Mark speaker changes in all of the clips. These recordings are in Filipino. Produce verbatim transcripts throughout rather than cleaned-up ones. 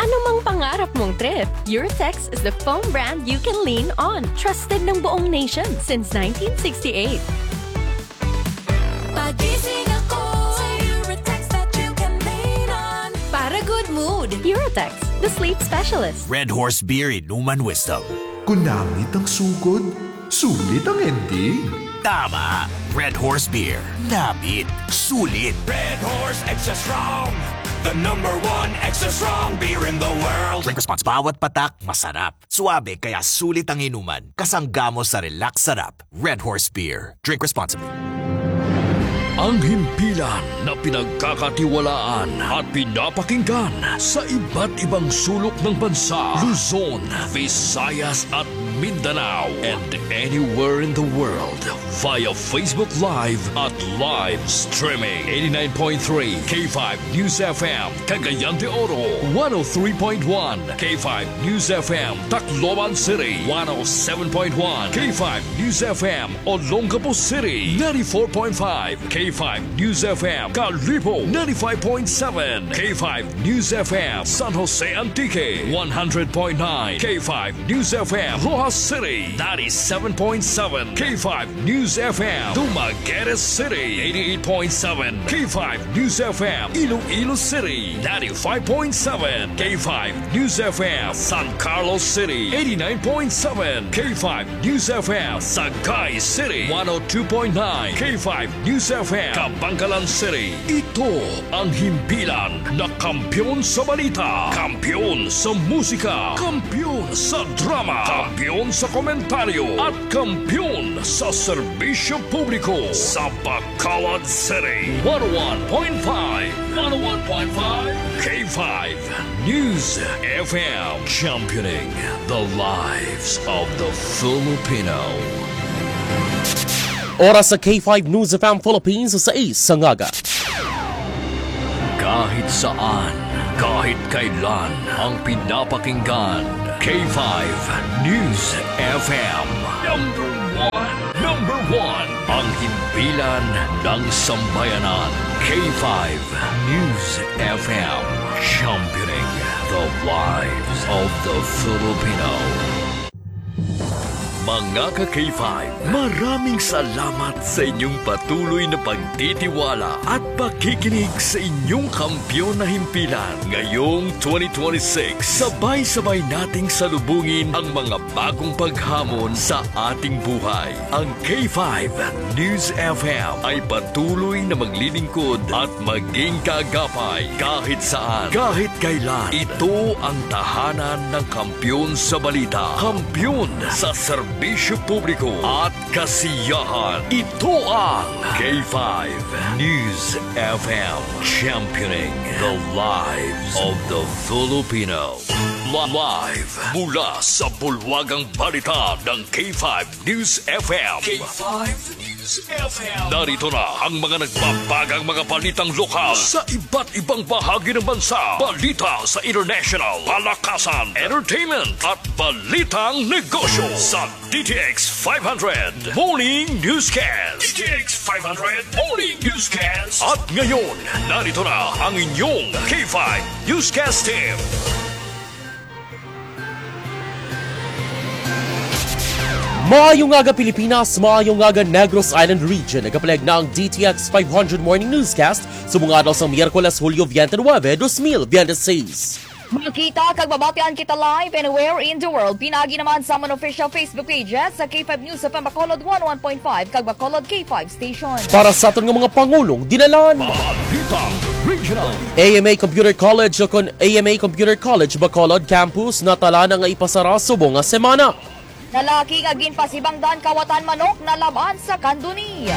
Speaker 1: Ano mang pangarap mong trip, Eurotex is the foam brand you can lean on. Trusted ng buong nation since nineteen sixty-eight.
Speaker 2: Pagising ako sa Eurotex that you can lean on.
Speaker 1: Para good mood, Eurotex, the sleep specialist.
Speaker 3: Red Horse Beer Inuman Wisdom.
Speaker 4: Kunamit ang sugod, sulit ang ending.
Speaker 3: Tama! Red Horse Beer. Namit. Sulit.
Speaker 5: Red Horse Extra Strong. The number one extra strong beer in the world.
Speaker 3: Drink response. Bawat patak, masarap. Suabe, kaya sulit ang inuman. Kasangga mo sa relax sarap. Red Horse Beer. Drink responsibly.
Speaker 6: Ang himpilan na pinagkakatiwalaan at pinapakinggan sa iba't ibang sulok ng bansa, Luzon, Visayas at Mindanao, and anywhere in the world via Facebook Live at live streaming. eighty-nine point three K five News F M, Cagayan de Oro, one oh three point one K five News F M, Tacloban City, one oh seven point one K five News F M, Olongapo City, ninety-four point five K five News F M, Calibo, ninety-five point seven K five News F M, San Jose Antique, one hundred point nine K five News F M, Rojas City, ninety-seven point seven K five News F M, Dumaguete City, eighty-eight point seven K five News F M, Iloilo City, ninety-five point seven K five News F M, San Carlos City, eighty-nine point seven K five News F M, Sagay City, one oh two point nine K five News F M, Kabangkalan City. Ito ang himpilan na kampyon sa balita, kampyon sa musika, kampyon sa drama, kampyon sa komentaryo, at kampyon sa serbisyo publiko sa Bacolod City. one oh one point five one oh one point five K five News F M, championing the lives of the Filipino.
Speaker 7: Oras sa K five News F M Philippines sa isang aga.
Speaker 6: Kahit saan, kahit kailan, ang pinapakinggan, K five News F M. Number one, number one, ang himpilan ng sambayanan, K five News F M, championing the lives of the Filipino. Mga ka-K five, maraming salamat sa inyong patuloy na pagtitiwala at pakikinig sa inyong kampyon na himpilan. Ngayong twenty twenty-six, sabay-sabay nating salubungin ang mga bagong paghamon sa ating buhay. Ang K five News F M ay patuloy na maglilingkod at maging kaagapay kahit saan, kahit kailan. Ito ang tahanan ng kampyon sa balita, kampyon sa serbisyo, Bisyo Publiko at kasiyahan. Ito ang K five News F M, championing the lives of the Filipino. Live mula sa bulwagang balita ng K five News F M. K five News F M. Narito na ang mga nagbabagang mga balitang lokal sa iba't ibang bahagi ng bansa. Balita sa international, palakasan, entertainment at balitang negosyo sa D T X five hundred Morning Newscast. D T X five hundred Morning Newscast. At ngayon, narito na ang inyong K five Newscast team.
Speaker 7: Maayong aga Pilipinas, maayong aga Negros Island Region. Nagkapalag na ang D T X five hundred Morning Newscast sa mga araw sa Miyerkules, Hulyo twenty-nine, two thousand twenty-six.
Speaker 8: Makita kag babatian kita live anywhere in the world. Pinagi naman sa mga official Facebook pages sa K five News sa Bacolod one oh one point five kag Bacolod K five Station.
Speaker 7: Para sa aton nga mga pangulong dinalan. A M A Computer College o kon A M A Computer College Bacolod Campus natala na nga ipasara subong nga semana.
Speaker 8: Lalaki nga ginpasibangdan kawatan manok na laban sa Kanduni.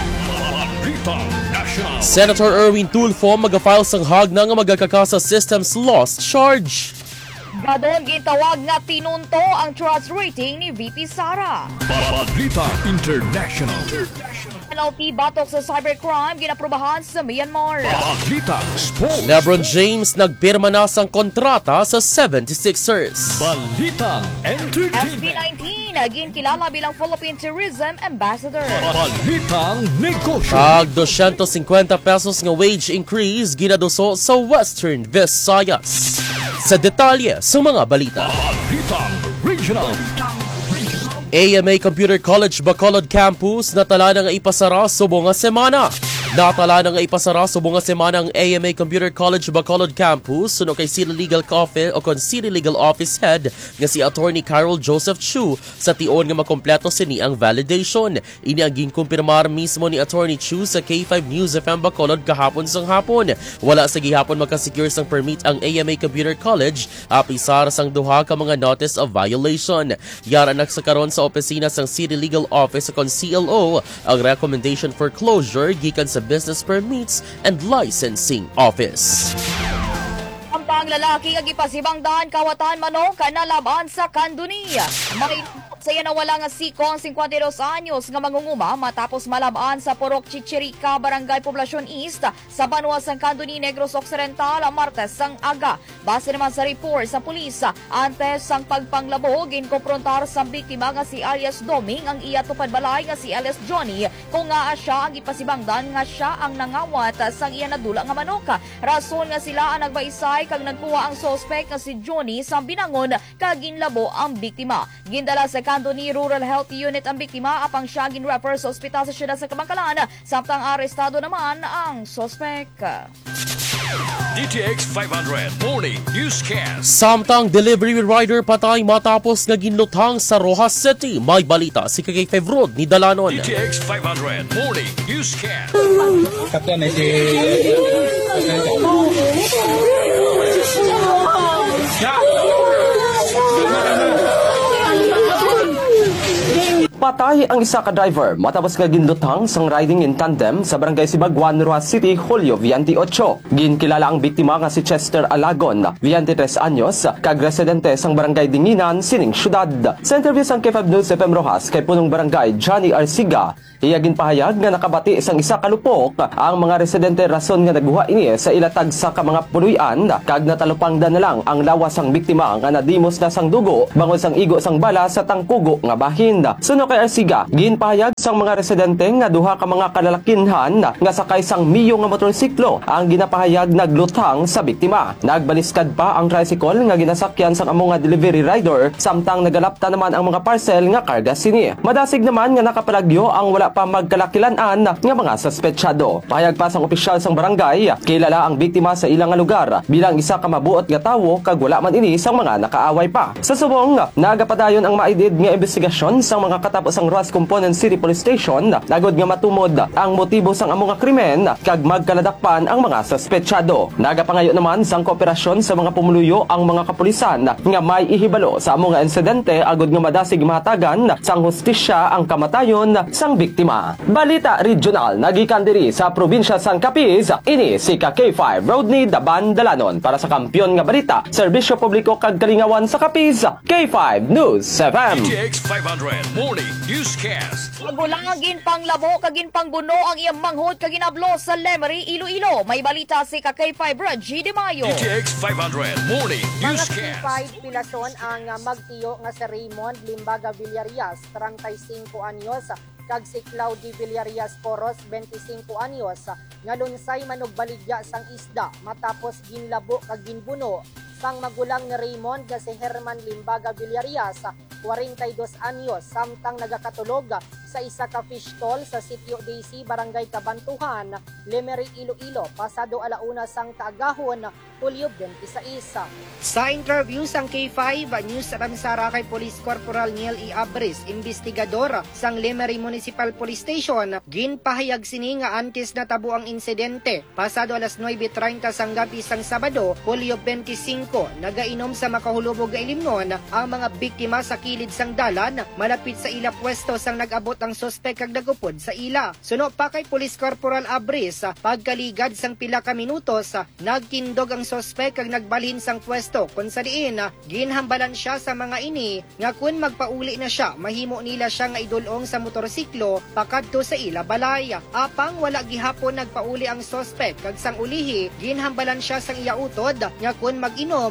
Speaker 7: Senator Erwin Tulfo mag-file sang hag na nga magkakasa systems loss charge.
Speaker 8: Gadon gitawag nga tinunto ang trust rating ni V P Sara.
Speaker 6: Balita International.
Speaker 8: N L P batok sa cybercrime ginaprubahan sa Myanmar.
Speaker 6: Balita Sports.
Speaker 7: LeBron James nagpirma na sang kontrata sa seventy-sixers.
Speaker 6: Balita Entertainment.
Speaker 8: S B nineteen naging kilala bilang Philippine Tourism Ambassador.
Speaker 6: Balitang Negosyo.
Speaker 7: Tag two hundred fifty pesos nga wage increase ginaduso sa Western Visayas. sa detalye sa mga balita.
Speaker 6: Balitang Regional.
Speaker 7: A M A Computer College Bacolod Campus natala na nga ipasara sa mga semana. Natala na nga ipasara sa mga semana ang A M A Computer College Bacolod Campus suno kay City Legal Office o kon City Legal Office Head nga si Attorney Carol Joseph Chu sa tion nga makompleto sini ang validation. Ini ang ginkumpirmar mismo ni Attorney Chu sa K five News F M Bacolod kahapon sang hapon. Wala sa gihapon makasecure sang permit ang A M A Computer College apisar sang duha ka mga notice of violation. Yara nagsakaron sa opisina sang City Legal Office kon C L O ang recommendation for closure gikan sa Business Permits and Licensing Office.
Speaker 8: Ang panglalaki ang ipasibangdan kawatan manong kanalaban sa Kanduni. May saya na wala nga sikong fifty-two anyos nga mangunguma matapos malabaan sa Purok Chichirica, Barangay Poblacion East sa Banwa sang Kanduni, Negros Occidental Martes sang aga. Base naman sa report sa pulis, antes sang pagpanglabog inkomprontar sa biktima nga si alias Doming ang iya tupad balay nga si alias Johnny kung nga siya ang ipasibangdan nga siya ang nangawat sang iya nadula nga manok. Rason nga sila ang nagbaisay kag nagkuha ang suspect nga si Johnny sa binangon kag ginlabo ang biktima. Gindala sa Kanduni Rural Health Unit ang biktima apang siya gin-refer sa ospital sa siyudad sa Kabangkalan samtang arestado naman ang suspect.
Speaker 6: D T X five hundred Morning Newscast.
Speaker 7: Samtang delivery rider patay matapos nga ginlutang sa Rojas City. May balita si K five Road ni Dalanon.
Speaker 6: D T X five hundred Morning Newscast.
Speaker 9: Kapten si
Speaker 10: Patay ang isa ka driver matapos nga ginlutang sang riding in tandem sa Barangay Sibagwan, Rojas City, Julio twenty-eight. Ginkilala ang biktima nga si Chester Alagon, twenty-three anyos, kag residente sang Barangay Dinginan, sining syudad. Sa interview sang K five News F M Rojas kay punong barangay Johnny Arsiga, iya ginpahayag nga nakabati sang isa ka lupok ang mga residente rason nga nagbuha ini sa ilatag sa ka mga puluyan kag natalupang na lang ang lawas sang biktima nga nadimos na sang dugo bangod sang igo sang bala sa tangkugo nga bahin. Suno kay Arsiga, ginpahayag sang mga residente nga duha ka mga kalalakinhan nga sakay sang miyo nga motorsiklo ang ginapahayag naglutang sa biktima. Nagbaliskad pa ang tricycle nga ginasakyan sang amo nga delivery rider samtang nagalapta naman ang mga parcel nga karga sini. Madasig naman nga nakapalagyo ang wala pa magkalakilanan nga mga suspetsyado. Pahayag pa sang opisyal sang barangay, kilala ang biktima sa ilang nga lugar bilang isa ka mabuot nga tawo kag wala man ini sang mga nakaaway pa. Sa subong, nagapadayon ang maidid nga investigasyon sang mga katapos ang Rojas Component City Police Station nagod nga matumod ang motibo sang amo nga krimen kag magkaladakpan ang mga suspetsyado. Nagapangayo naman sang kooperasyon sa mga pumuluyo ang mga kapulisan nga may ihibalo sa amo nga insidente agod nga madasig mahatagan sang hustisya ang kamatayon sang biktima. Balita Regional nagikan diri sa probinsya sang Capiz, ini si K five Rodney Daban Dalanon para sa Kampiyon nga Balita, Serbisyo Publiko kag Kalingawan sa Capiz, K five News F M.
Speaker 6: D T X five hundred Morning Newscast.
Speaker 8: Magulang ang ginpanglabo kag ginpangbuno ang iyang manghod kag ginablo sa Lemery, Iloilo. May balita si K five Reggie De Mayo.
Speaker 6: D T X five hundred Morning
Speaker 11: Mga
Speaker 6: Newscast.
Speaker 11: five pilason ang uh, magtiyo nga si Raymond Limbaga Villarias, thirty-five anyos, kag si Claudia Villarias Poros, twenty-five anyos, nga lunsay manugbaligya sang isda matapos ginlabo kag ginbuno sang magulang ni Raymond nga si Herman Limbaga Villarias, forty-two anyos, samtang nagakatulog sa isa ka fish stall sa Sitio Daisy, Barangay Kabantuhan, Lemery, Iloilo, pasado alauna sang kaagahon, Hulyo twenty-six. Sa interview sang K five News Ramsara kay Police Corporal Neil E. Abris, investigador sang Lemery Municipal Police Station, ginpahayag sini nga antes natabo ang insidente. Pasado alas nueve treinta sang gabi sang Sabado, Hulyo twenty-five, nagainom sa makahulubog nga ilimnon ang mga biktima sa kilid sang dalan malapit sa ila pwesto sang nag-abot ang sospek kag nagupod sa ila. Suno pa kay Police Corporal Abris, pagkaligad sang pila ka minutos, nagkindog ang sospek kag nagbalhin sang pwesto kun sa diin ginhambalan siya sa mga ini nga kun magpauli na siya mahimo nila siya nga idulong sa motorsiklo pakadto sa ila balay. Apang wala gihapon nagpauli ang sospek kag sang ulihi ginhambalan siya sang iya utod nga kun mag-inom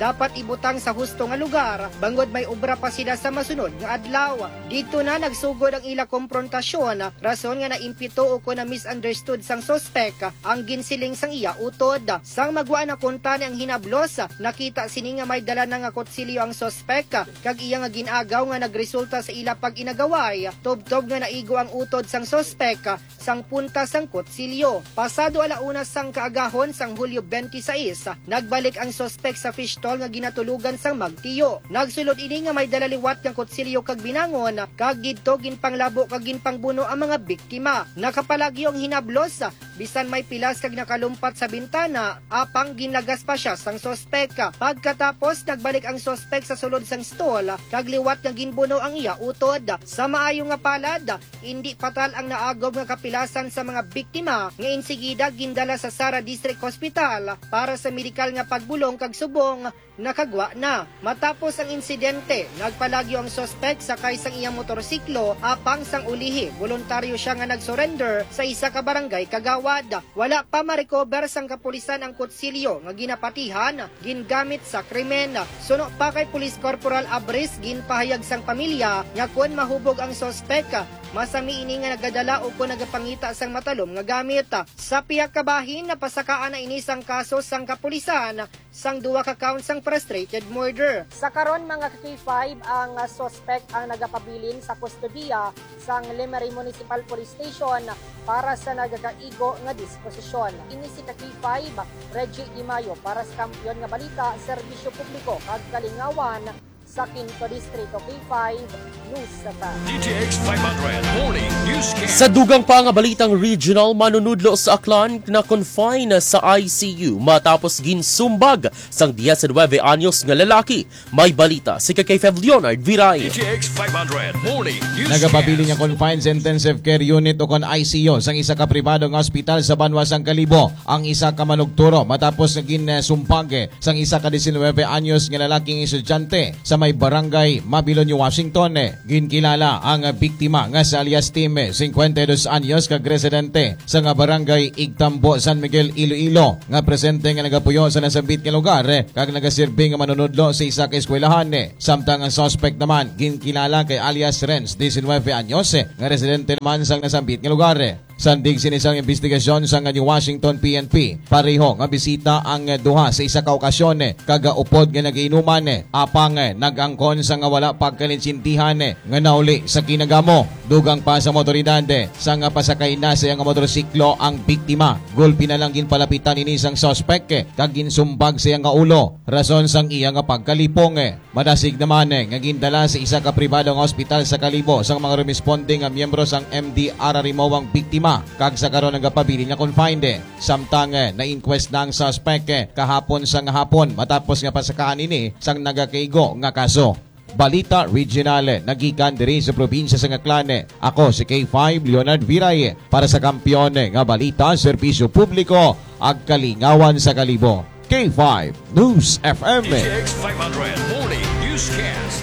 Speaker 11: dapat ibutang sa husto nga lugar bangod may obra pa sila sa masunod nga adlaw. Dito na nagsugod ang ila komprontasyon, rason nga naimpito o ko na misunderstood sang sospek ang ginsiling sang iya utod. Sang magwa na kunta ni ang hinablos, nakita sini nga may dala na nga kutsilyo ang sospek kag iya nga ginagaw nga nagresulta sa ila pag inagaway. Tubtob nga naigo ang utod sang sospek sang punta sang kutsilyo. Pasado alauna sang kaagahon sang Hulyo twenty-six, nagbalik ang sospek sa fish stall nga ginatulugan sang magtiyo. Nagsulod ini nga may dalaliwat nga kutsilyo kag binangon, kag didto ginpanglabo kag ginpangbuno ang mga biktima. Nakapalagyo ang hinablos, bisan may pilas kag nakalumpat sa bintana, apang ginlagas pa siya sang sospek. Pagkatapos nagbalik ang sospek sa sulod sang stall, kag liwat nga ginbuno ang iya utod. Sa maayo nga palad, hindi patal ang naagom nga kapilasan sa mga biktima, nga insigida gindala sa Sara District Hospital para sa medikal nga pagbulong kag subong nakagwa na. Matapos ang insidente, nagpalagyo ang sospek sakay sang iyang motorsiklo, apang sang ulihi voluntaryo siya nga nagsurrender sa isa ka barangay kagawad. Wala pa ma-recover sang kapulisan ang kutsilyo nga ginapatihan gingamit sa krimen. Suno pa kay Police Corporal Abris, ginpahayag sang pamilya nga kun mahubog ang sospek, masami ini nga nagadala o kung nagapangita sang matalom nga gamit. Sa pihak kabahin, napasakaan na ini sang kaso sang kapulisan sang duwa ka count sang frustrated murder.
Speaker 9: Sa karon mga K five, ang uh, suspect ang nagapabilin sa kustodiya sang Lemery Municipal Police Station para sa nagakaigo nga disposisyon. Ini si K five, Reggie Di Mayo para sa Kampiyon nga Balita, Serbisyo Publiko kag Kalingawan sa Quinto Distrito. K five News sa
Speaker 6: D T X five hundred Morning Newscast.
Speaker 7: Sa dugang pa nga balitang regional, manunudlo sa Aklan na confine sa I C U matapos ginsumbag sang nineteen anyos nga lalaki. May balita si K five Leonard Viray.
Speaker 6: D T X five hundred Morning Newscast.
Speaker 12: Nagapabili niya confined intensive care unit o kon I C U sang isa ka pribadong hospital sa Banwa sang Kalibo. Ang isa ka manugturo matapos naging sumpag sang isa ka nineteen anyos nga lalaking estudyante sa may barangay Mabilon, Washington. Ginkilala ang biktima nga sa alias Tim, fifty-two anyos kag residente sa nga barangay Igtambo, San Miguel, Iloilo, nga presente nga nagapuyo sa nasabit nga lugar kag nagasirbi nga manunudlo sa isa ka eskwelahan. Samtang ang suspect naman ginkilala kay alias Renz, nineteen anyos, nga residente naman sa nasabit nga lugar. Sandig sinisang investigasyon sa New Washington P N P. Pareho nga bisita ang duha sa isa ka okasyon kagaupod nga nagiinuman apang nagangkon sa nga wala pagkalinsintihan nga nauli sa kinagamo. Dugang pa sa motoridad sa nga pasakay na sa nga motorsiklo ang biktima. Gulpi na lang ginpalapitan ini sang suspect kag ginsumbag sa nga ulo. Rason sang iya nga pagkalipong. Madasig naman nga gindala sa isa ka pribadong hospital sa Kalibo sang mga responding nga miyembro sang M D R rimo ang biktima kag sa karon nagapabili nga confined. Samtang na-inquest na ang suspect kahapon sang hapon matapos nga pasakaan ini sang nagakaigo nga kaso. Balita Regional, nagikan diri sa probinsya sa Aklan. Ako si K five Leonard Viray para sa Kampiyon nga Balita, Serbisyo Publiko ag Kalingawan sa Kalibo. K five News F M.
Speaker 6: D T X five hundred Morning Newscast.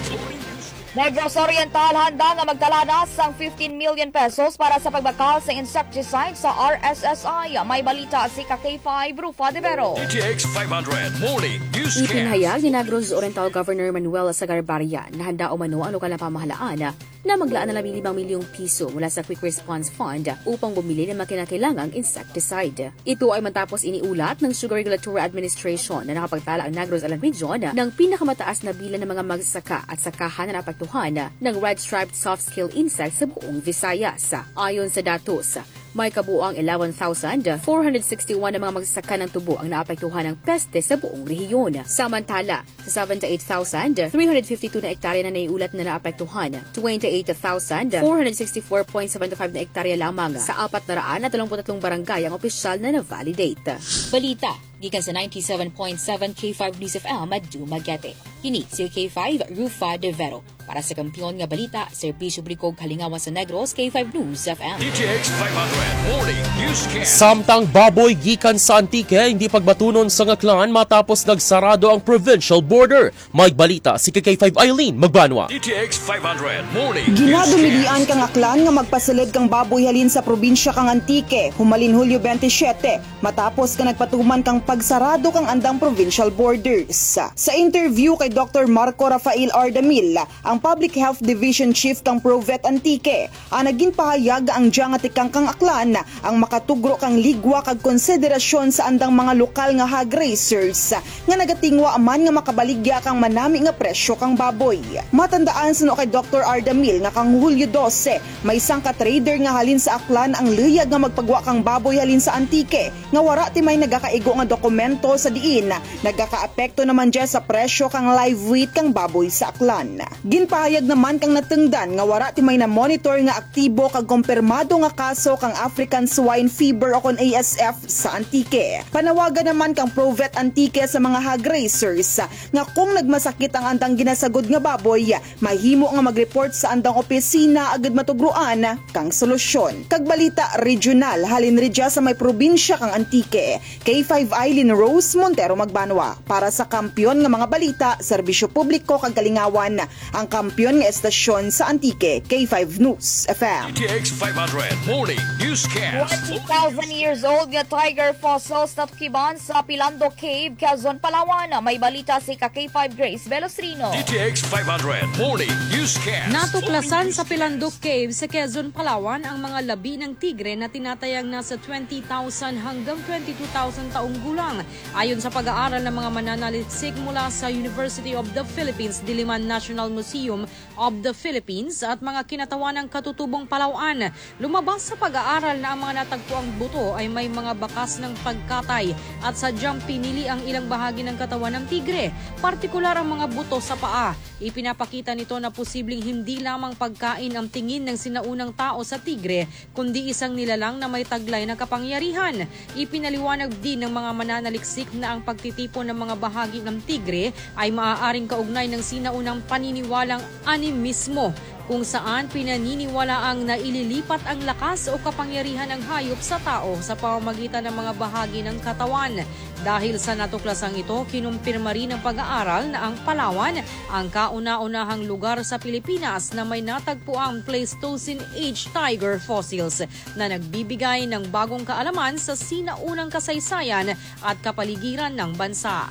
Speaker 8: Negros Oriental handa nga magdala na sang fifteen million pesos para sa pagbakal sa insecticide sa R S S I. May balita si K five Rufa de Vero.
Speaker 6: D T X five hundred Morning Newscast.
Speaker 13: Ipinahayag ni Negros Oriental Governor Manuel Sagarbarria na handa umano ang lokal na pamahalaan na maglaan ng labing limang milyong piso mula sa Quick Response Fund upang bumili ng makinakailangang insecticide. Ito ay matapos iniulat ng Sugar Regulatory Administration na nakapagtala ang Negros Alan Region ng pinakamataas na bilang ng mga magsasaka at sakahan na napagtuhan ng red-striped soft-scale insect sa buong Visayas. Ayon sa datos, may kabuuang eleven thousand four hundred sixty-one na mga magsasaka ng tubo ang naapektuhan ng peste sa buong rehiyon. Samantala, sa seventy-eight thousand three hundred fifty-two na ektarya na naiulat na naapektuhan, twenty-eight thousand four hundred sixty-four point seven five na ektarya lamang sa apat na raan at dalawampu't tatlong barangay ang opisyal na na-validate. Balita gikan sa ninety-seven point seven K five News F M at Dumaguete. Kini si K five Rufa de Vero. Para sa Kampiyon nga Balita, Serbisyo Publiko Kalingawan sa Negros, K five News F M.
Speaker 6: D T X five hundred Morning Newscast.
Speaker 7: Samtang baboy gikan sa Antique, hindi pagbatunon sa Aklan matapos nagsarado ang provincial border. May balita si K five Eileen Magbanwa.
Speaker 6: D T X five hundred Morning
Speaker 14: Ginadumilian kang Aklan nga magpasilid kang baboy halin sa probinsya kang Antique. Humalin Hulyo twenty-seven matapos ka nagpatuman kang pagsarado kang andang provincial borders. Sa interview kay Doctor Marco Rafael Ardamil, ang Public Health Division Chief kang Provet Antique, ang naging pahayag ang diya nga tikang kang aklan ang makatugro kang ligwa kag konsiderasyon sa andang mga lokal nga hog racers nga nagatingwa man nga makabaligya kang manami nga presyo kang baboy. Matandaan sa no kay Doctor Ardamil nga kang Hulyo twelve, may isang ka-trader nga halin sa aklan ang liyag nga magpagwa kang baboy halin sa Antique nga wara ti may nagakaigo nga dokumento sa diin nagakaapekto naman dya sa presyo kang live weight kang baboy sa aklan. Ginpahayag naman kang natungdan nga wara ti may na monitor nga aktibo kag kumpirmado nga kaso kang African swine fever o kon A S F sa Antique. Panawagan naman kang Provet Antique sa mga hog racers nga kung nagmasakit ang andang ginasagod nga baboy, mahimo nga mag-report sa andang opisina agad matugruan kang solusyon. Kag balita regional halin ridya sa may probinsya kang Antique. K five Eileen Rose Montero Magbanwa para sa kampyon nga mga balita, serbisyo publiko kag kalingawan, ang kampyon nga estasyon sa Antique, K five News F M.
Speaker 6: D T X five hundred Morning Newscast.
Speaker 8: twenty thousand years old nga tiger fossils natukiban sa Pilando Cave, Quezon, Palawan. May balita si ka K five Grace Velostrino.
Speaker 6: D T X five hundred Morning Newscast.
Speaker 15: Natuklasan sa Pilando Cave sa Quezon, Palawan ang mga labi ng tigre na tinatayang nasa twenty thousand hanggang twenty-two thousand taong gulang. Ayon sa pag-aaral ng mga mananaliksik mula sa University of the Philippines, Diliman National Museum of the Philippines at mga kinatawan ng Katutubong Palawan, lumabas sa pag-aaral na ang mga natagpuang buto ay may mga bakas ng pagkatay at sadyang pinili ang ilang bahagi ng katawan ng tigre, partikular ang mga buto sa paa. Ipinapakita nito na posibleng hindi lamang pagkain ang tingin ng sinaunang tao sa tigre, kundi isang nilalang na may taglay na kapangyarihan. Ipinaliwanag din ng mga mananaliksik na ang pagtitipon ng mga bahagi ng tigre ay maaaring kaugnay ng sinaunang paniniwalang animismo, kung saan pinaniniwala ang naililipat ang lakas o kapangyarihan ng hayop sa tao sa pamamagitan ng mga bahagi ng katawan. Dahil sa natuklasang ito, kinumpirma rin ng pag-aaral na ang Palawan ang kauna-unahang lugar sa Pilipinas na may natagpuang Pleistocene Age tiger fossils na nagbibigay ng bagong kaalaman sa sinaunang kasaysayan at kapaligiran ng bansa.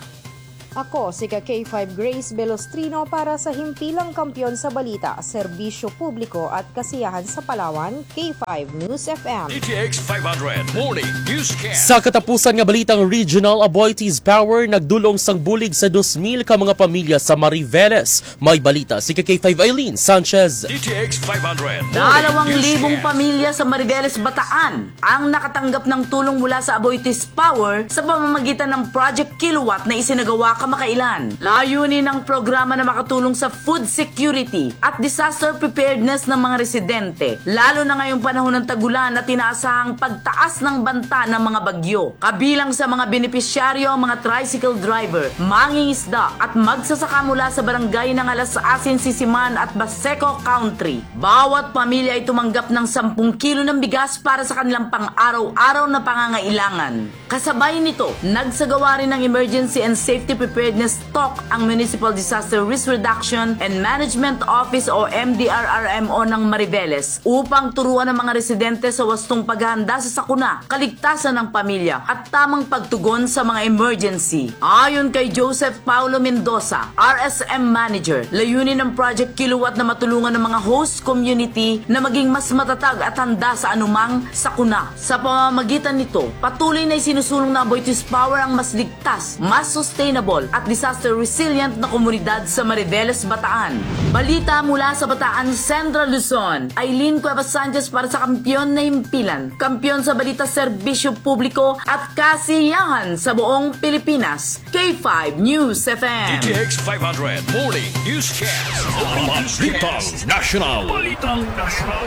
Speaker 16: Ako si ka K five Grace Velostrino para sa himpilang kampyon sa balita, serbisyo publiko at kasiyahan sa Palawan, K five News F M.
Speaker 6: D T X five hundred Morning Newscast.
Speaker 7: Sa katapusan nga balitang regional, Aboitiz Power nagdulong sang bulig sa two thousand ka mga pamilya sa Mariveles. May balita si ka K five Eileen Sanchez.
Speaker 6: D T X five hundred
Speaker 17: Dalawang libong pamilya sa Mariveles, Bataan ang nakatanggap ng tulong mula sa Aboitiz Power sa pamamagitan ng Project Kilowatt na isinagawa kamakailan. Layunin ng programa na makatulong sa food security at disaster preparedness ng mga residente, lalo na ngayong panahon ng tagulan at inaasahang pagtaas ng banta ng mga bagyo. Kabilang sa mga benepisyaryo ang mga tricycle driver, mangingisda at magsasaka mula sa barangay ng Alas Asin, Sisiman at Baseco Country. Bawat pamilya ay tumanggap ng sampung kilo ng bigas para sa kanilang pang-araw-araw na pangangailangan. Kasabay nito, nagsagawa rin ng Emergency and Safety Preparedness Talk ang Municipal Disaster Risk Reduction and Management Office o M D R R M O ng Mariveles upang turuan ang mga residente sa wastong paghahanda sa sakuna, kaligtasan ng pamilya at tamang pagtugon sa mga emergency. Ayon kay Joseph Paulo Mendoza, R S M Manager, layunin ng Project Kilowatt na matulungan ng mga host community na maging mas matatag at handa sa anumang sakuna. Sa pamamagitan nito, patuloy na isinusulong na Aboitiz Power ang mas ligtas, mas sustainable at disaster resilient na komunidad sa Mariveles, Bataan. Balita mula sa Bataan, Central Luzon, Eileen Cuevas Sanchez para sa kampyon na himpilan, kampyon sa balita, serbisyo publiko at kasiyahan sa buong Pilipinas. K five News F M.
Speaker 6: D T X five hundred Morning Newscast. Balitang National. Balitang National.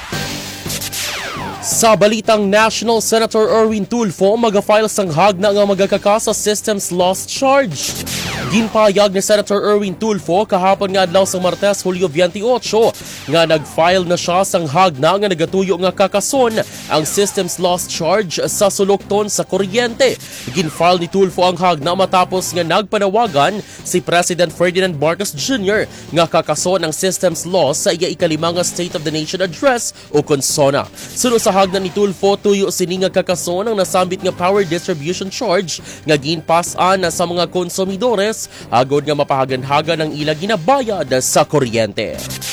Speaker 7: Sa balitang national, Senator Erwin Tulfo mag-file sang hagna nga magakaka sa systems loss charge. Ginpahayag ni Senator Erwin Tulfo kahapon nga adlaw sa Martes, Hulyo twenty-eight nga nag-file na siya sang hagna nga nagatuyo nga kakason ang systems loss charge sa sulokton sa kuryente. Ginfile ni Tulfo ang hagna matapos nga nagpanawagan si President Ferdinand Marcos Junior nga kakason ang systems loss sa iya ikalima nga State of the Nation Address o konsona. Sunod sa hagna ni Tulfo, tuyo sini nga kakason ang nasambit nga power distribution charge nga ginpasan sa mga konsumidores agod nga mapahagan-hagan ang ila ginabayad sa kuryente.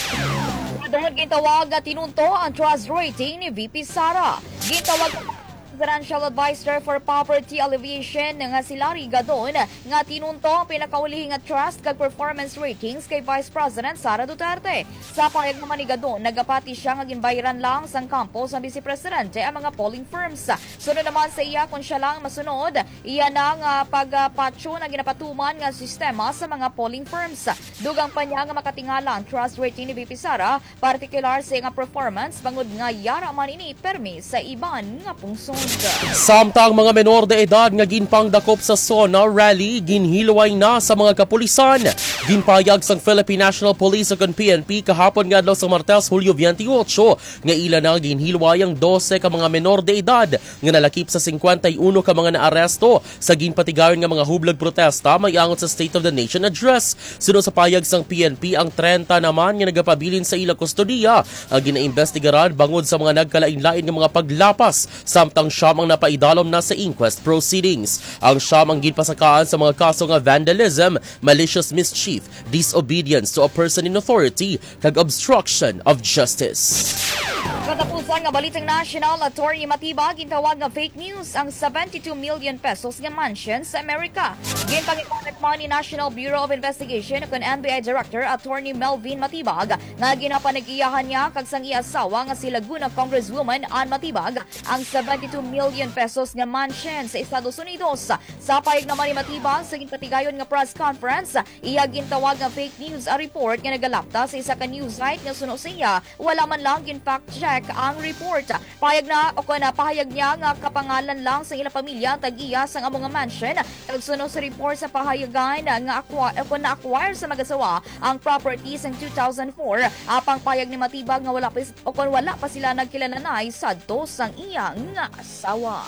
Speaker 8: Doon gintawag nga tinunto ang trust rating ni V P Sara. Gintawag Presidential Advisor for Poverty Alleviation nga si Larry Gadon nga tinunto ang pinakaulihing nga trust kag performance ratings kay Vice President Sara Duterte. Sa pahayag naman ni Gadon, nagapati siya nga ginbayaran lang sang kampo sa Vice Presidente ang mga polling firms. Sunod naman sa iya kung siya lang masunod, iya na nga pagpatyo na ginapatuman nga sistema sa mga polling firms. Dugang pa niya nga makatingala ang trust rating ni V P Sara, partikular sa nga performance bangod nga yara man ini permi sa iban nga pungsod.
Speaker 7: Samtang mga menor de edad nga ginpangdakop sa SONA rally ginhilway na sa mga kapulisan. Ginpayag sang Philippine National Police o P N P kahapon nga adlaw sa Martes, Hulyo twenty-eight nga ila na ginhilway ang twelve ka mga menor de edad nga nalakip sa fifty-one ka mga naaresto sa ginpatigayon nga mga hublag protesta may angot sa State of the Nation Address. Sunod sa payag sang P N P, ang thirty naman nga nagapabilin sa ila kustodiya ang ginaimbestigaran bangod sa mga nagkalain-lain nga mga paglapas samtang siyam ang napaidalom na sa inquest proceedings. Ang siyam ang ginpasakaan sa mga kaso nga vandalism, malicious mischief, disobedience to a person in authority, kag obstruction of justice.
Speaker 8: Katapusan nga balitang national, Attorney Matibag gintawag nga fake news ang seventy-two million pesos nga mansion sa Amerika. Ginpangitanet man ni National Bureau of Investigation kung N B I Director Attorney Melvin Matibag nga ginapanagiyahan niya kag sang iya asawa nga si Laguna Congresswoman Ann Matibag ang seventy-two million pesos nga mansion sa Estados Unidos. Sa payag naman ni Matibag sa ginpatigayon nga press conference, iya gintawag nga fake news a report nga nagalapta sa isa ka news site nga suno sa iya wala man lang gin-fact check ang report. Payag na o na pahayag niya nga kapangalan lang sa ilang pamilya tag-iya sang among mansion. Tagsuno sa report sa pahayagan nga acquire o na acquire sa mag-asawa ang properties in two thousand four. Apang payag ni Matibag nga wala pa o wala pa sila nagkilananay sadto sang iya nga asawa.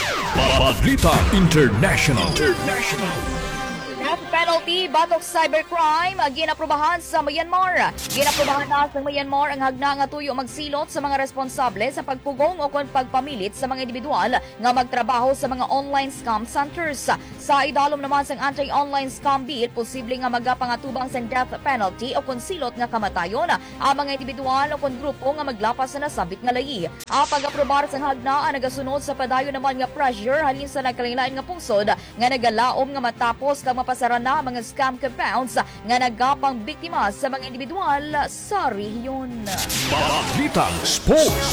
Speaker 6: Balita International. International.
Speaker 8: Death penalty batok cybercrime ginaprubahan sa Myanmar. Ginaprubahan na sa Myanmar ang hagna nga tuyo magsilot sa mga responsable sa pagpugong o kon pagpamilit sa mga individual nga magtrabaho sa mga online scam centers. Sa idalom naman sang anti-online scam bill, posible nga magapangatubang sa death penalty o kon silot nga kamatayon ang mga individual o kon grupo nga maglapas sa nasabit nga layi. Ang pag-aprobar sa hagna ang nagasunod sa padayon naman nga pressure halin sa nagkalain nga pungsod nga nagalaom nga matapos kag pasara na mga scam compounds nga nagapang biktima sa mga individual sa rehiyon.
Speaker 6: Balitang Sports.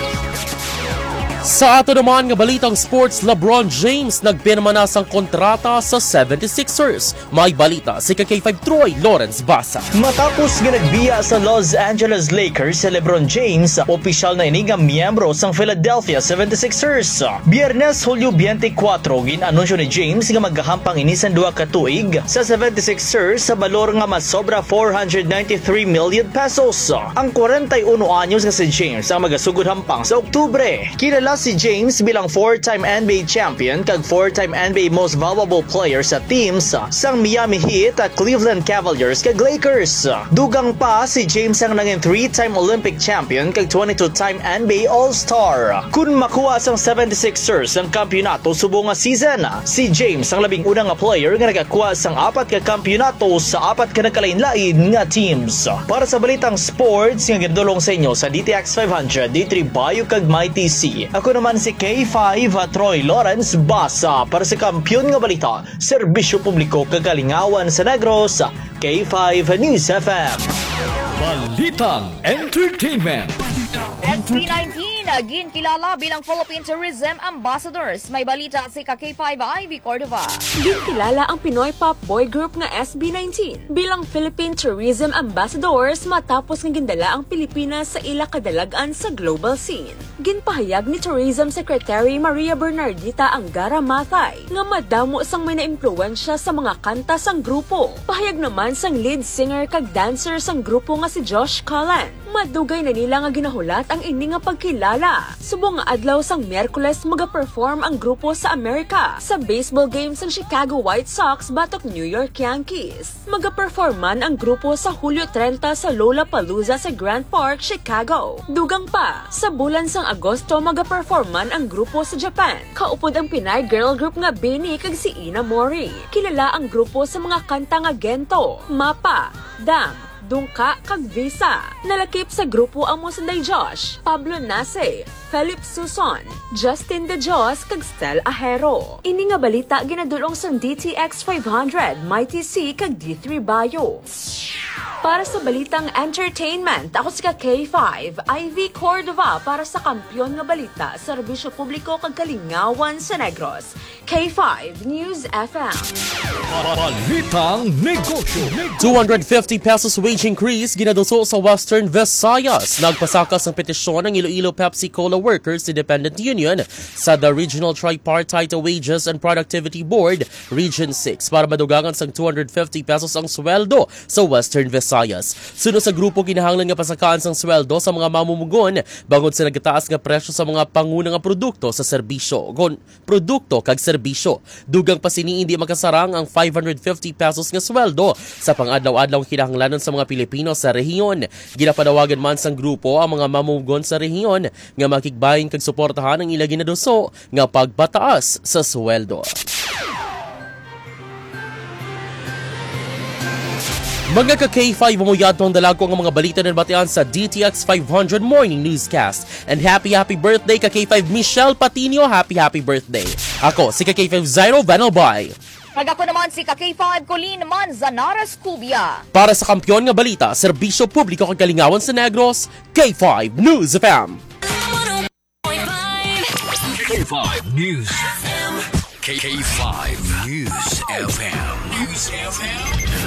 Speaker 7: Sa ato naman nga balitang sports, LeBron James nagpirma sang kontrata sa seventy-sixers. May balita si K five Troy Lawrence Basa.
Speaker 18: Matapos nga nagbiya sa Los Angeles Lakers si LeBron James, opisyal na ini nga miyembro sang Philadelphia seventy-sixers. Biyernes, Hulyo twenty-four, ginanunsyo ni James nga maghahampang ini sa duha ka tuig sa seventy-sixers sa balor nga masobra four hundred ninety-three million pesos. Ang forty-one anyos nga si James ang magasugod hampang sa Oktubre. Kilala si James bilang four-time N B A champion kag four-time N B A most valuable player sa teams sang Miami Heat at Cleveland Cavaliers kag Lakers. Dugang pa si James ang naging three-time Olympic champion kag twenty-two-time N B A All-Star. Kung makuha sang seventy-sixers ang kampyonato subong nga season, si James ang labing unang nga player nga nagakuha sang apat ka kampyonato sa apat ka nagkalain-lain nga teams. Para sa balitang sports nga ginadulong sa inyo sa D T X five hundred, D three Bayo kag My T C. Ako naman si K five Troy Lawrence Basa para sa Kampiyon nga Balita, Serbisyo Publiko Kagalingawan sa Negros, K five News F M.
Speaker 6: Balitang Entertainment.
Speaker 8: S B nineteen naging kilala bilang Philippine Tourism Ambassadors. May balita si K five Ivy Cordova.
Speaker 19: Ginkilala ang Pinoy pop boy group nga S B nineteen bilang Philippine Tourism Ambassadors matapos nga gindala ang Pilipinas sa ila kadalagan sa global scene. Ginpahayag ni Tourism Secretary Maria Bernardita Angara Mathay nga madamo sang may naimpluwensya sa mga kanta sang grupo. Pahayag naman sang lead singer kag dancer sang grupo nga si Josh Cullen. Madugay na nila nga ginahulat ang ini nga pagkilala. Subong nga adlaw sang Miyerkules maga-perform ang grupo sa Amerika sa baseball game sang Chicago White Sox batok New York Yankees. Maga-perform man ang grupo sa Hulyo thirty sa Lollapalooza sa Grand Park, Chicago. Dugang pa, sa bulan sang Agosto maga-perform man ang grupo sa Japan. Kaupod ang Pinay girl group nga Bini kag si Ina Mori. Kilala ang grupo sa mga kanta nga Gento, Mapa, Dam, Dungka kag Visa. Nalakip sa grupo ang Musanday Josh, Pablo Nase, Philip Suson, Justin De Jos kag Stel Ahero. Ini nga balita ginadulong sa D T X five hundred, Mighty C kag D three Bio. Para sa balitang entertainment, ako si K five Ivy Cordova para sa Kampiyon nga Balita, Serbisyo Publiko kag Kalingawan sa Negros. K five News F M.
Speaker 6: Balitang Negosyo.
Speaker 7: two hundred fifty pesos wage increase ginaduso sa Western Visayas. Nagpasakas ang petisyon ng Iloilo Pepsi Cola Workers Independent Union sa the Regional Tripartite Wages and Productivity Board, Region six, para madugangan sang two hundred fifty pesos ang sweldo sa Western Visayas. Sunod sa grupo, kinahanglan nga pasakaan sang sweldo sa mga mamumugon bangod sa nagataas nga presyo sa mga pangunang nga produkto sa serbisyo. Gon, produkto kag serbisyo. Dugang pa sini hindi makasarang ang five hundred fifty pesos nga sweldo sa pang-adlaw-adlaw kinahanglanon sa mga Pilipino sa rehiyon. Ginapadawagan man sang grupo ang mga mamumugon sa rehiyon nga makigbahin kag suportahan ang ila ginaduso nga pagbataas sa sweldo. Mga ka-K five, mamuyad pang dalago ang mga balita ng batian sa D T X five hundred Morning Newscast. And happy happy birthday ka-K five Michelle Patino, happy happy birthday. Ako si ka-K five Zairo Vanalbay.
Speaker 8: Pag ako naman si K five Colleen Manzanares Cubia.
Speaker 7: Para sa Kampiyon nga Balita, Serbisyo Publiko kag Kalingawan sa Negros, K five News F M.
Speaker 6: K five News F M. K five News F M. News F M.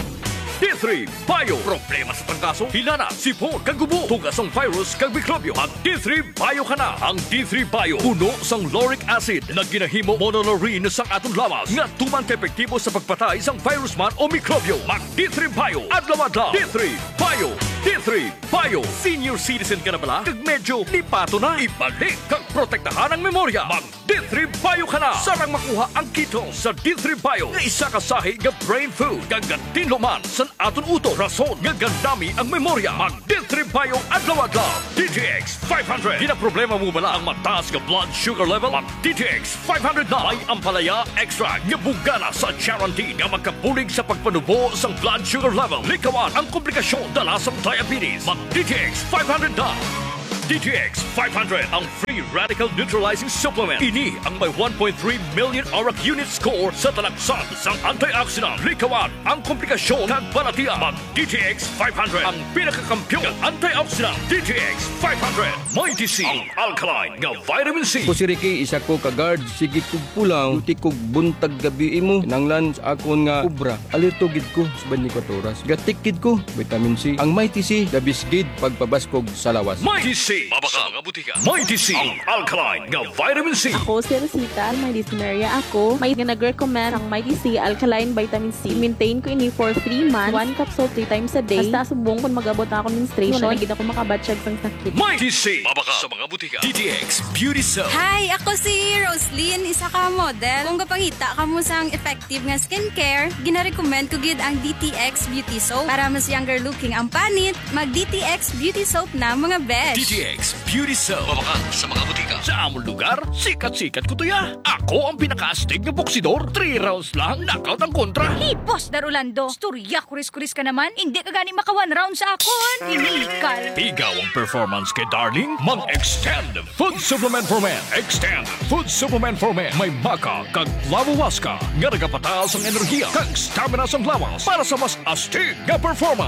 Speaker 6: D three Bio. Problema sa tangkaso, hilana, sipon, kagubo, tugas ang virus, kag mikrobyo. Mag D three Bio ka na. Ang D three Bio, puno sang lauric acid na ginahimo monolaurin sang atong lawas nga tuman ka-epektibo sa pagpatay sang virus man o mikrobyo. Mag D three Bio. Adlaw-adlaw. D three Bio. D three Bio. Senior citizen ka na bala? Kag medyo lipato na. Ibalik kag protektahan ang memorya. Mag D three Bio ka na. Sarang makuha ang kito sa D three Bio nga isa ka sahi nga brain food. Gagatin luman sa aton uto. Rason nga gandami ang memorya. Mag D three Bio adlaw-adlaw. D T X five hundred. Di na problema mo bala ang mataas nga blood sugar level? Mag D T X five hundred na. May ampalaya extra nga bugana sa guarantee nga magkabulig sa pagpanubo sang blood sugar level. Likawan ang komplikasyon dala sa diabetes. Mag D T X five hundred na. D T X five hundred, ang free radical neutralizing supplement. Ini ang may one point three million auric unit score sa talaksan sang antioxidant. Likawan ang komplikasyon kag balatian. Mag D T X five hundred, ang pinakakampiyon ng antioxidant. D T X five hundred, Mighty C, ang alkaline nga vitamin C.
Speaker 20: Ko si Ricky, isa ko ka-guard, sige kog pulang, uti kog buntag gabi mo, nanglan sa akon nga ubra. Alerto gid ko sa twenty-four oras. Gatik gid ko, vitamin C. Ang Mighty C, dabis gid pagpabaskog sa lawas.
Speaker 6: Mighty C. Mabaka mga butika. Mighty C, ang alkaline nga vitamin C.
Speaker 21: Ako si Rosita, may dysmenorrhea ako. May nag-recommend ang Mighty C alkaline vitamin C. Maintain ko ini for three months. One capsule three times a day. Basta subong kung mag-abot na ako menstruation. Wala na ako makabatsyag sang sakit.
Speaker 6: Mighty C, mabaka sa mga butika. D T X Beauty Soap.
Speaker 22: Hi, ako si Roslyn, isa ka model. Kung kapangita ka mo sang effective nga skincare, gina-recommend ko gid ang D T X Beauty Soap. Para mas younger looking ang panit, mag D T X Beauty Soap na mga besh.
Speaker 6: D T X Beauty Soap. Mabaka sa mga butika. Sa among lugar, sikat-sikat ko tuya. Ako ang pinaka-astig na boksidor. Three rounds lang, knockout ang kontra.
Speaker 22: Hipos, Darulando. Storya, kuris-kuris ka naman. Hindi ka gani maka one round sa akon. Inikal.
Speaker 6: Ikaw ang performance kay darling. Mag-extend food supplement for men. Extend food supplement for men. May maka kag lavawaska. Nga nagapataas ang enerhiya kag stamina sa lawas para sa mas astig na performance.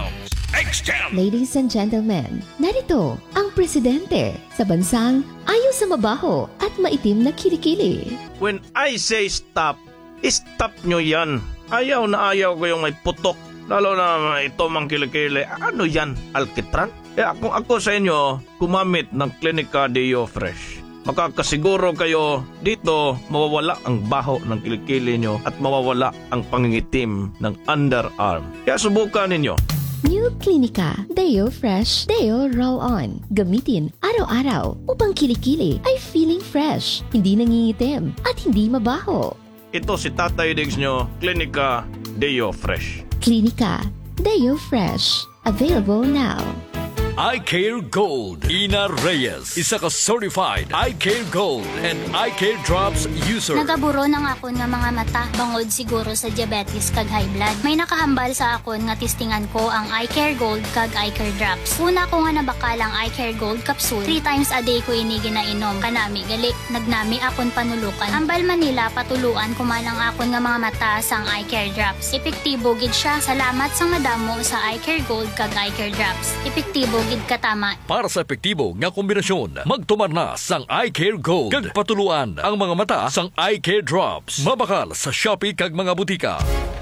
Speaker 5: X ten.
Speaker 1: Ladies and gentlemen, narito ang presidente sa bansang ayaw sa mabaho at maitim na kilikili.
Speaker 2: When I say stop, stop nyo yan. Ayaw na ayaw ko yung may putok. Lalo na ito mang kilikili. Ano yan? Alkitran? Kaya kung ako sa inyo, kumamit ng Clinica Deo Fresh. Makakasiguro kayo dito mawawala ang baho ng kilikili nyo at mawawala ang pangingitim ng underarm. Kaya subukan ninyo.
Speaker 1: New Clinica Deo Fresh Deo Roll-On. Gamitin araw-araw upang kilikili ay feeling fresh, hindi nangingitim at hindi mabaho.
Speaker 2: Ito si Tatay Diggs nyo, Clinica Deo Fresh.
Speaker 1: Clinica Deo Fresh. Available now.
Speaker 6: iCare Gold. Ina Reyes, isa ka certified iCare Gold and iCare Drops user.
Speaker 23: Nagaburo ng akon nga mga mata bangod siguro sa diabetes kag high blood. May nakahambal sa akon nga testingan ko ang iCare Gold kag iCare Drops. Una ko nga nabakalang iCare Gold capsule. Three times a day ko ini ginainom. Kanami gali, nagnami akon panulukan. Ambal Manila patuluan kumalang akon nga mga mata sang iCare Drops. Epektibo gid siya. Salamat sang madamo sa iCare Gold kag iCare Drops. Epektibo gid katama.
Speaker 6: Para sa epektibo nga kombinasyon, magtumar na sang iCare Gold kag patuluan ang mga mata sang iCare Drops. Mabakal sa Shopee kag mga butika.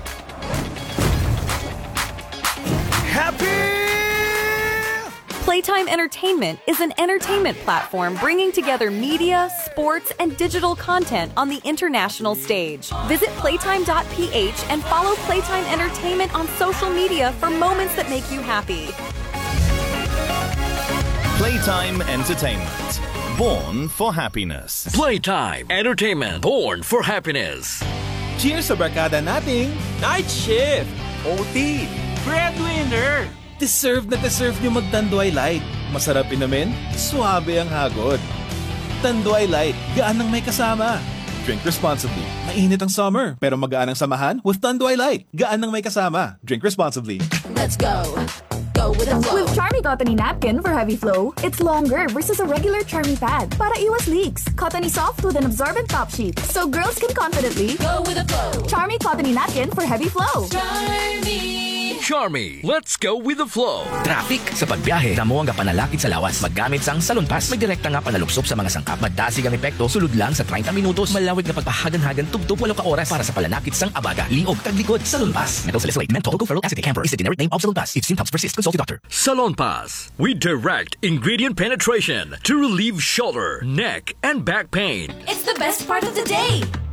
Speaker 5: Happy!
Speaker 24: Playtime Entertainment is an entertainment platform bringing together media, sports, and digital content on the international stage. Visit playtime dot p h and follow Playtime Entertainment on social media for moments that make you happy.
Speaker 25: Playtime Entertainment. Born for happiness.
Speaker 6: Playtime Entertainment. Born for happiness.
Speaker 26: Cheers sa barkada nating Night Shift, O T, Breadwinner. Deserve na deserve nyo mag-Tanduay Light. Masarap inumin, suabe ang hagod. Tanduay Light, gaan ng may kasama. Drink responsibly. Mainit ang summer, pero magaan ang samahan with Tanduay Light. Gaan ng may kasama. Drink responsibly.
Speaker 27: Let's go. Go with the flow.
Speaker 28: With Charmy Cottony Napkin for heavy flow, it's longer versus a regular Charmy pad para iwas leaks. Cottony soft with an absorbent top sheet, so girls can confidently
Speaker 27: go with the flow.
Speaker 28: Charmy Cottony Napkin for heavy flow.
Speaker 27: Charmy.
Speaker 6: Charmy, let's go with the flow.
Speaker 29: Traffic sa pagbiyahe, damo ang panalakit sa lawas. Maggamit sang Salon Pass. May direkta nga panalupsop sa mga sangkap. Madasig ang epekto, sulod lang sa thirty minutos. Malawig na pagpahagan-hagan, tugtog walo ka oras para sa palanakit sang abaga, liog, taglikod. Salon Pass. Methyl salicylate, menthol, alcohol, acetic camphor is the generic name of Salon Pass. If symptoms persist, consult your doctor.
Speaker 6: Salon Pass. We direct ingredient penetration to relieve shoulder, neck, and back pain.
Speaker 28: It's the best part of the day.